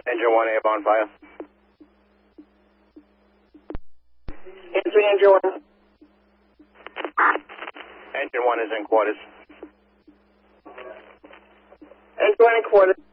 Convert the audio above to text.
Engine 1, airborne fire. Answering engine 1. Engine 1 is in quarters. Engine 1 in quarters.